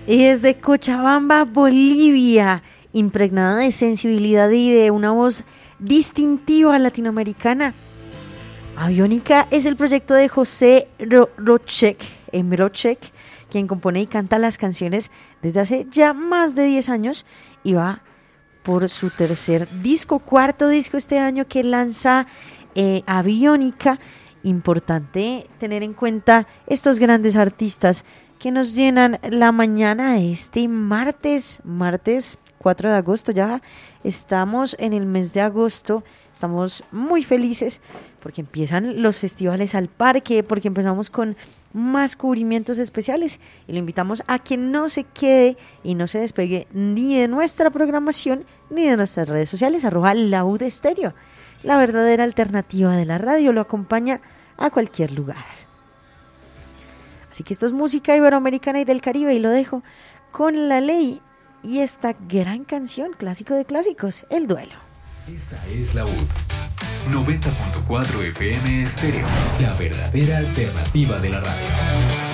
Y desde Cochabamba, Bolivia, impregnada de sensibilidad y de una voz distintiva latinoamericana, Aviónica es el proyecto de José Mroczek, quien compone y canta las canciones desde hace ya más de 10 años y va por su cuarto disco este año que lanza Aviónica. Importante tener en cuenta estos grandes artistas que nos llenan la mañana de este martes 4 de agosto. Ya estamos en el mes de agosto, estamos muy felices porque empiezan los festivales al parque, porque empezamos con más cubrimientos especiales y le invitamos a que no se quede y no se despegue ni de nuestra programación ni de nuestras redes sociales, @laudestéreo, la verdadera alternativa de la radio, lo acompaña a cualquier lugar. Así que esto es música iberoamericana y del Caribe y lo dejo con La Ley y esta gran canción, clásico de clásicos, El Duelo. Esta es la UD 90.4 FM Estéreo, la verdadera alternativa de la radio.